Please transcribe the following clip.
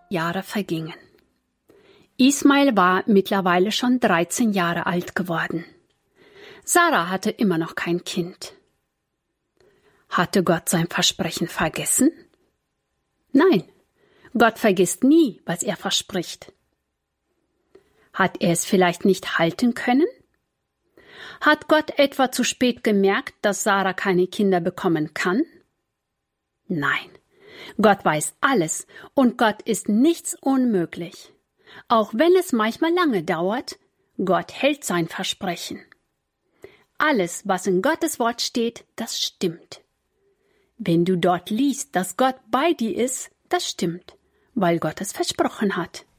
Jahre vergingen. Ismael war mittlerweile schon 13 Jahre alt geworden. Sarah hatte immer noch kein Kind. Hatte Gott sein Versprechen vergessen? Nein, Gott vergisst nie, was er verspricht. Hat er es vielleicht nicht halten können? Hat Gott etwa zu spät gemerkt, dass Sarah keine Kinder bekommen kann? Nein, Gott weiß alles und Gott ist nichts unmöglich. Auch wenn es manchmal lange dauert, Gott hält sein Versprechen. Alles, was in Gottes Wort steht, das stimmt. Wenn du dort liest, dass Gott bei dir ist, das stimmt, weil Gott es versprochen hat.